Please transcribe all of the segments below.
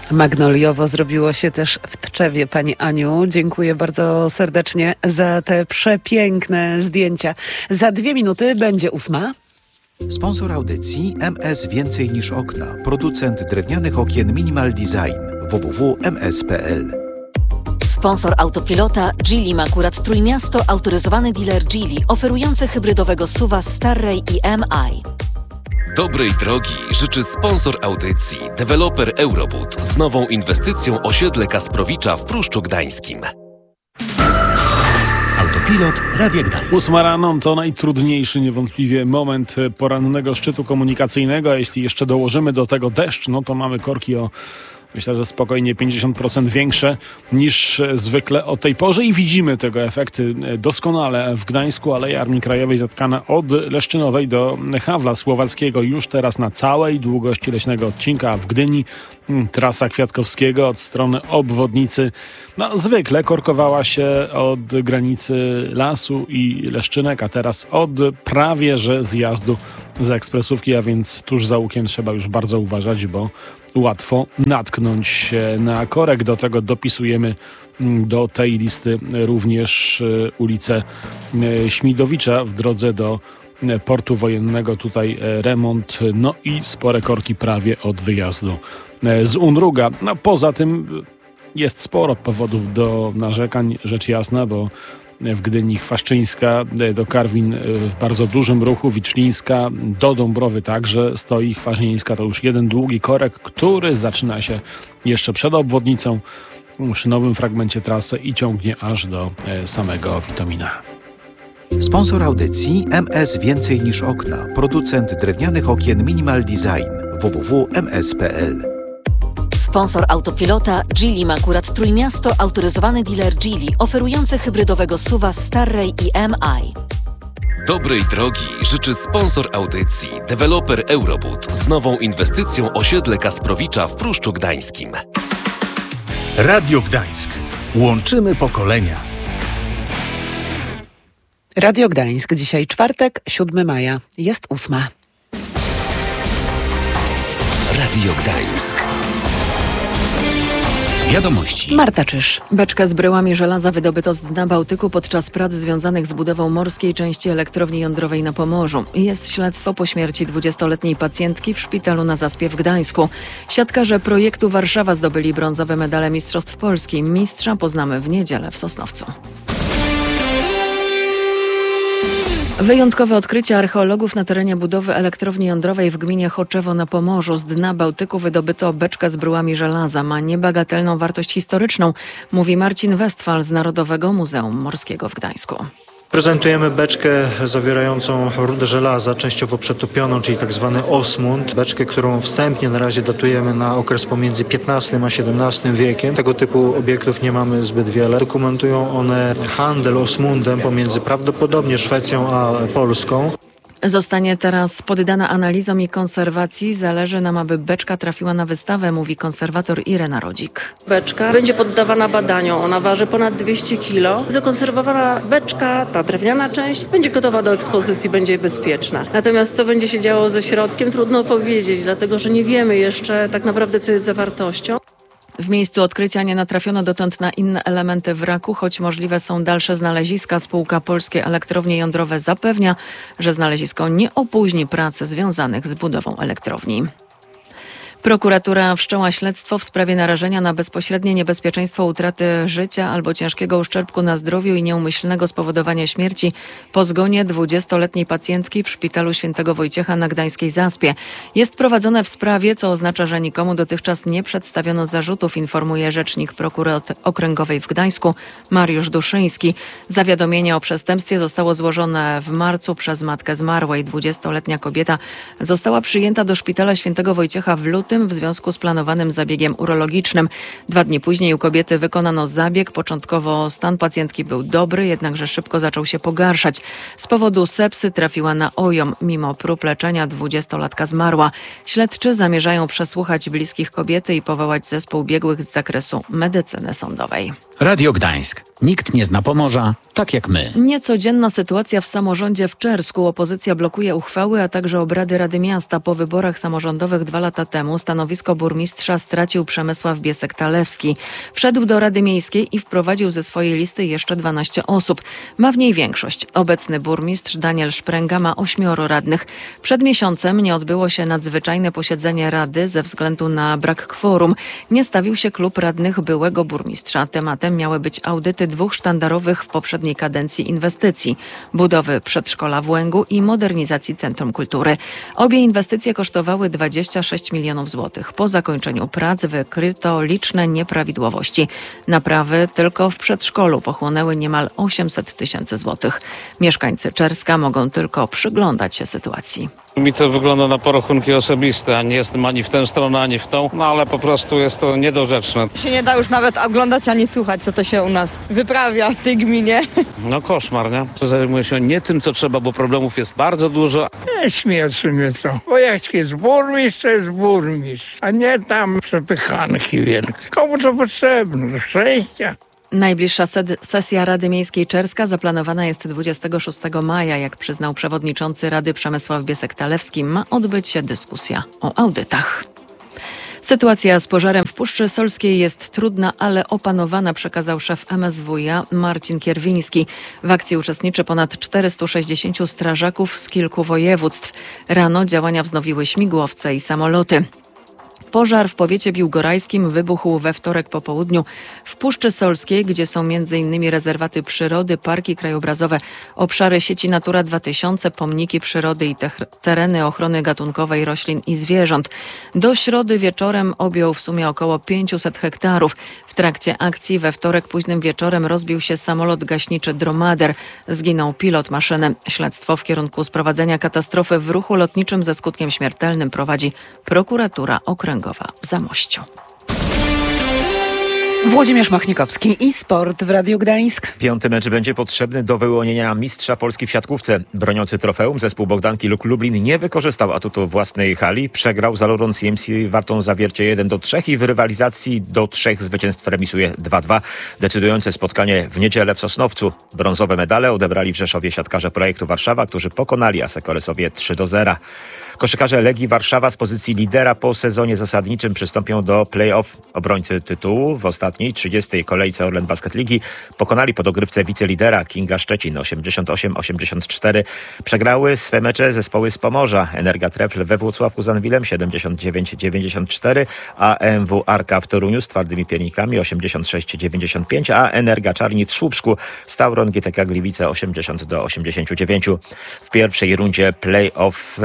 Magnoliowo zrobiło się też w Tczewie, pani Aniu. Dziękuję bardzo serdecznie za te przepiękne zdjęcia. Za 2 minuty będzie 8. Sponsor audycji MS Więcej niż okna. Producent drewnianych okien Minimal Design. www.ms.pl. Sponsor Autopilota Geely Makurat Trójmiasto, autoryzowany dealer Geely, oferujący hybrydowego SUV-a Starray i MI. Dobrej drogi życzy sponsor audycji, deweloper Eurobud z nową inwestycją osiedle Kasprowicza w Pruszczu Gdańskim. Autopilot Radia Gdańsk. 8 rano to najtrudniejszy niewątpliwie moment porannego szczytu komunikacyjnego, a jeśli jeszcze dołożymy do tego deszcz, no to mamy korki o, myślę, że spokojnie 50% większe niż zwykle o tej porze i widzimy tego efekty doskonale w Gdańsku. Aleja Armii Krajowej zatkana od Leszczynowej do Hawla Słowackiego już teraz na całej długości leśnego odcinka, a w Gdyni trasa Kwiatkowskiego od strony obwodnicy zwykle korkowała się od granicy Lasu i Leszczynek, a teraz od prawie że zjazdu z ekspresówki, a więc tuż za łukiem trzeba już bardzo uważać, bo łatwo natknąć się na korek. Do tego dopisujemy do tej listy również ulicę Śmidowicza w drodze do portu wojennego. Tutaj remont, no i spore korki prawie od wyjazdu z Unruga. No, poza tym jest sporo powodów do narzekań, rzecz jasna, bo w Gdyni Chwaszczyńska do Karwin w bardzo dużym ruchu, Wiczlińska do Dąbrowy także stoi, Chwaźnieńska to już jeden długi korek, który zaczyna się jeszcze przed obwodnicą przy nowym fragmencie trasy i ciągnie aż do samego Witomina. Sponsor audycji MS Więcej niż okna. Producent drewnianych okien Minimal Design. www.ms.pl. Sponsor Autopilota Geely Makurat Trójmiasto, autoryzowany dealer Geely, oferujący hybrydowego SUV-a Starray i MI. Dobrej drogi życzy sponsor audycji, deweloper Eurobud z nową inwestycją osiedle Kasprowicza w Pruszczu Gdańskim. Radio Gdańsk. Łączymy pokolenia. Radio Gdańsk. Dzisiaj czwartek, 7 maja. Jest 8. Radio Gdańsk. Wiadomości. Marta Czyż. Beczkę z bryłami żelaza wydobyto z dna Bałtyku podczas prac związanych z budową morskiej części elektrowni jądrowej na Pomorzu. Jest śledztwo po śmierci 20-letniej pacjentki w szpitalu na Zaspie w Gdańsku. Siatkarze projektu Warszawa zdobyli brązowe medale Mistrzostw Polski. Mistrza poznamy w niedzielę w Sosnowcu. Wyjątkowe odkrycie archeologów na terenie budowy elektrowni jądrowej w gminie Choczewo na Pomorzu. Z dna Bałtyku wydobyto beczkę z bryłami żelaza. Ma niebagatelną wartość historyczną, mówi Marcin Westphal z Narodowego Muzeum Morskiego w Gdańsku. Prezentujemy beczkę zawierającą rudę żelaza, częściowo przetopioną, czyli tak zwany osmund. Beczkę, którą wstępnie na razie datujemy na okres pomiędzy XV a XVII wiekiem. Tego typu obiektów nie mamy zbyt wiele. Dokumentują one handel osmundem pomiędzy prawdopodobnie Szwecją a Polską. Zostanie teraz poddana analizom i konserwacji. Zależy nam, aby beczka trafiła na wystawę, mówi konserwator Irena Rodzik. Beczka będzie poddawana badaniom. Ona waży ponad 200 kg. Zakonserwowana beczka, ta drewniana część, będzie gotowa do ekspozycji, będzie bezpieczna. Natomiast co będzie się działo ze środkiem, trudno powiedzieć, dlatego że nie wiemy jeszcze tak naprawdę, co jest zawartością. W miejscu odkrycia nie natrafiono dotąd na inne elementy wraku, choć możliwe są dalsze znaleziska. Spółka Polskie Elektrownie Jądrowe zapewnia, że znalezisko nie opóźni prac związanych z budową elektrowni. Prokuratura wszczęła śledztwo w sprawie narażenia na bezpośrednie niebezpieczeństwo utraty życia albo ciężkiego uszczerbku na zdrowiu i nieumyślnego spowodowania śmierci po zgonie 20-letniej pacjentki w szpitalu Świętego Wojciecha na gdańskiej Zaspie. Jest prowadzone w sprawie, co oznacza, że nikomu dotychczas nie przedstawiono zarzutów, informuje rzecznik Prokuratury Okręgowej w Gdańsku Mariusz Duszyński. Zawiadomienie o przestępstwie zostało złożone w marcu przez matkę zmarłej. 20-letnia kobieta została przyjęta do szpitala Świętego Wojciecha w lutym w związku z planowanym zabiegiem urologicznym. 2 dni później u kobiety wykonano zabieg. Początkowo stan pacjentki był dobry, jednakże szybko zaczął się pogarszać. Z powodu sepsy trafiła na OJOM. Mimo prób leczenia 20-latka zmarła. Śledczy zamierzają przesłuchać bliskich kobiety i powołać zespół biegłych z zakresu medycyny sądowej. Radio Gdańsk. Nikt nie zna Pomorza tak jak my. Niecodzienna sytuacja w samorządzie w Czersku. Opozycja blokuje uchwały, a także obrady Rady Miasta. Po wyborach samorządowych 2 lata temu stanowisko burmistrza stracił Przemysław Biesek-Talewski. Wszedł do Rady Miejskiej i wprowadził ze swojej listy jeszcze 12 osób. Ma w niej większość. Obecny burmistrz Daniel Szpręga ma 8 radnych. Przed miesiącem nie odbyło się nadzwyczajne posiedzenie Rady ze względu na brak kworum. Nie stawił się klub radnych byłego burmistrza. Tematem miały być audyty 2 sztandarowych w poprzedniej kadencji inwestycji. Budowy przedszkola w Łęgu i modernizacji Centrum Kultury. Obie inwestycje kosztowały 26 milionów złotych. Po zakończeniu prac wykryto liczne nieprawidłowości. Naprawy tylko w przedszkolu pochłonęły niemal 800 tysięcy złotych. Mieszkańcy Czerska mogą tylko przyglądać się sytuacji. Mi to wygląda na porachunki osobiste, a nie jestem ani w tę stronę, ani w tą, ale po prostu jest to niedorzeczne. Się nie da już nawet oglądać, ani słuchać, co to się u nas wyprawia w tej gminie. No koszmar, nie? Zajmuję się nie tym, co trzeba, bo problemów jest bardzo dużo. Śmieszy mnie to, bo jak jest burmistrz, to jest burmistrz, a nie tam przepychanki wielkie. Komu to potrzebne? Do szczęścia. Najbliższa sesja Rady Miejskiej Czerska zaplanowana jest 26 maja. Jak przyznał przewodniczący Rady Przemysław Biesek-Talewski, ma odbyć się dyskusja o audytach. Sytuacja z pożarem w Puszczy Solskiej jest trudna, ale opanowana, przekazał szef MSWiA Marcin Kierwiński. W akcji uczestniczy ponad 460 strażaków z kilku województw. Rano działania wznowiły śmigłowce i samoloty. Pożar w powiecie biłgorajskim wybuchł we wtorek po południu w Puszczy Solskiej, gdzie są m.in. rezerwaty przyrody, parki krajobrazowe, obszary sieci Natura 2000, pomniki przyrody i tereny ochrony gatunkowej roślin i zwierząt. Do środy wieczorem objął w sumie około 500 hektarów. W trakcie akcji we wtorek późnym wieczorem rozbił się samolot gaśniczy Dromader. Zginął pilot maszyny. Śledztwo w kierunku sprowadzenia katastrofy w ruchu lotniczym ze skutkiem śmiertelnym prowadzi prokuratura okręgowa w Zamościu. Włodzimierz Machnikowski i sport w Radiu Gdańsk. 5. mecz będzie potrzebny do wyłonienia mistrza Polski w siatkówce. Broniący trofeum zespół Bogdanki Luk Lublin nie wykorzystał atutu własnej hali. Przegrał z Aurorą CMC Wartą Zawiercie 1-3 i w rywalizacji do 3 zwycięstw remisuje 2-2. Decydujące spotkanie w niedzielę w Sosnowcu. Brązowe medale odebrali w Rzeszowie siatkarze Projektu Warszawa, którzy pokonali Asekoresowie 3-0. Koszykarze Legii Warszawa z pozycji lidera po sezonie zasadniczym przystąpią do play-off. Obrońcy tytułu w ostatniej 30. kolejce Orlen Basket Ligi pokonali po dogrywce wicelidera Kinga Szczecin 88-84. Przegrały swe mecze zespoły z Pomorza. Energa Trefl we Włocławku z Anwilem 79-94, a EMW Arka w Toruniu z Twardymi Piernikami 86-95, a Energa Czarni w Słupsku z Tauron GTK Gliwice 80-89. W pierwszej rundzie play-off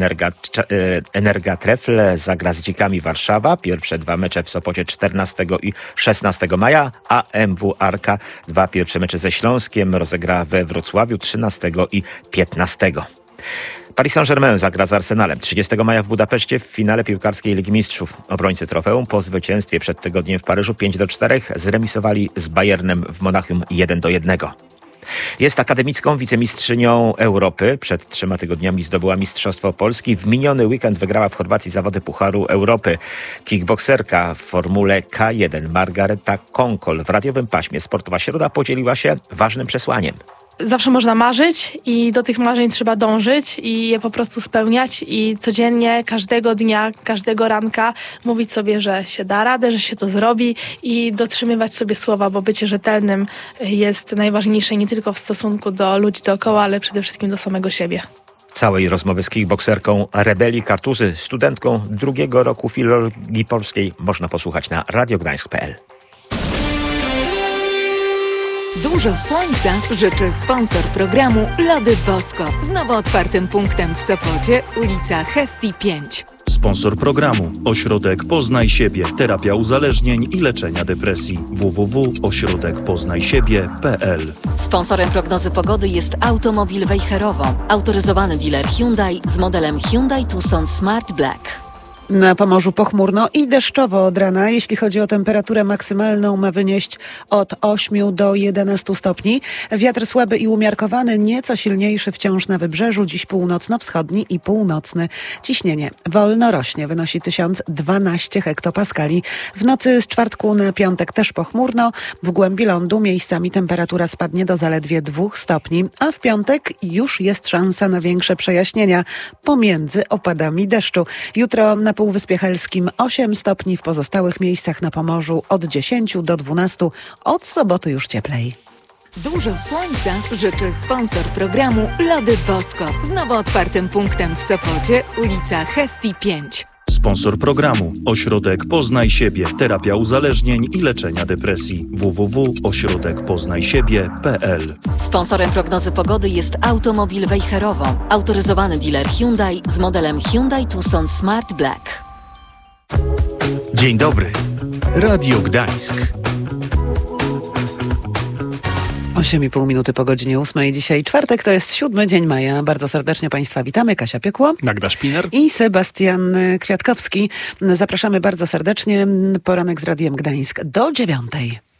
Energa Trefl zagra z Dzikami Warszawa. Pierwsze 2 mecze w Sopocie 14 i 16 maja, a MW Arka 2 pierwsze mecze ze Śląskiem rozegra we Wrocławiu 13 i 15. Paris Saint-Germain zagra z Arsenalem 30 maja w Budapeszcie w finale piłkarskiej Ligi Mistrzów. Obrońcy trofeum po zwycięstwie przed tygodniem w Paryżu 5-4 zremisowali z Bayernem w Monachium 1-1. Jest akademicką wicemistrzynią Europy. Przed 3 tygodniami zdobyła Mistrzostwo Polski. W miniony weekend wygrała w Chorwacji zawody Pucharu Europy. Kickbokserka w formule K1 Margareta Konkol w radiowym paśmie Sportowa Środa podzieliła się ważnym przesłaniem. Zawsze można marzyć i do tych marzeń trzeba dążyć i je po prostu spełniać i codziennie, każdego dnia, każdego ranka mówić sobie, że się da radę, że się to zrobi i dotrzymywać sobie słowa, bo bycie rzetelnym jest najważniejsze nie tylko w stosunku do ludzi dookoła, ale przede wszystkim do samego siebie. Całej rozmowy z kickbokserką Rebeli Kartuzy, studentką 2. roku Filologii Polskiej można posłuchać na radiogdańsk.pl. Dużo słońca życzy sponsor programu Lody Bosko. Z nowo otwartym punktem w Sopocie, ulica Hestii 5. Sponsor programu Ośrodek Poznaj Siebie. Terapia uzależnień i leczenia depresji. www.ośrodekpoznajsiebie.pl. Sponsorem prognozy pogody jest Automobil Wejherowo. Autoryzowany dealer Hyundai z modelem Hyundai Tucson Smart Black. Na Pomorzu pochmurno i deszczowo od rana. Jeśli chodzi o temperaturę maksymalną, ma wynieść od 8 do 11 stopni. Wiatr słaby i umiarkowany, nieco silniejszy wciąż na wybrzeżu. Dziś północno-wschodni i północny. Ciśnienie wolno rośnie, wynosi 1012 hektopaskali. W nocy z czwartku na piątek też pochmurno. W głębi lądu miejscami temperatura spadnie do zaledwie 2 stopni, a w piątek już jest szansa na większe przejaśnienia pomiędzy opadami deszczu. Jutro na Półwyspie Helskim 8 stopni, w pozostałych miejscach na Pomorzu od 10 do 12. Od soboty już cieplej. Dużo słońca życzy sponsor programu Lody Bosko. Z nowo otwartym punktem w Sopocie, ulica Hestii 5. Sponsor programu Ośrodek Poznaj Siebie. Terapia uzależnień i leczenia depresji. www.ośrodekpoznajsiebie.pl. Sponsorem prognozy pogody jest Automobil Wejherowo. Autoryzowany dealer Hyundai z modelem Hyundai Tucson Smart Black. Dzień dobry. Radio Gdańsk. 8,5 minuty po godzinie 8. Dzisiaj czwartek, to jest 7 dzień maja. Bardzo serdecznie Państwa witamy. Kasia Piekło, Magda Szpiner i Sebastian Kwiatkowski. Zapraszamy bardzo serdecznie. Poranek z Radiem Gdańsk do 9.